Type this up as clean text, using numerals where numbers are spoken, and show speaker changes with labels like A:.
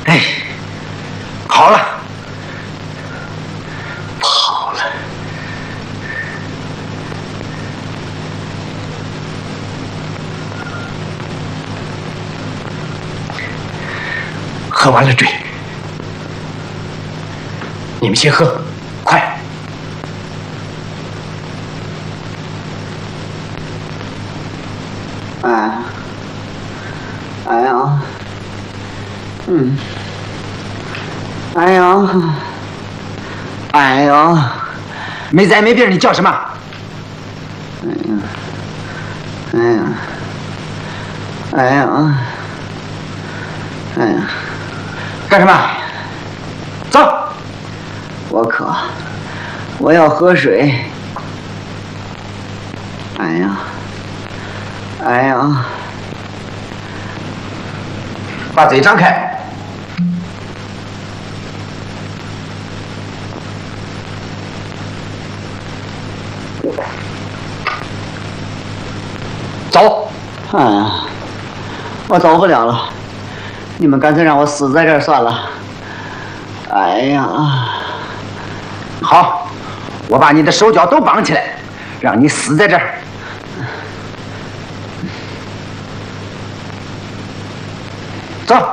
A: 哎，好了，跑了。喝完了追。你们先喝，快！
B: 哎呀，哎呀，哎呀，
A: 没灾没病，你叫什么？
B: 哎呀，哎呀，哎呀，
A: 干什么？走！
B: 我渴，我要喝水。哎呀，哎呀，
A: 把嘴张开。走！
B: 哎呀，我走不了了，你们干脆让我死在这儿算了。哎呀，
A: 好，我把你的手脚都绑起来，让你死在这儿。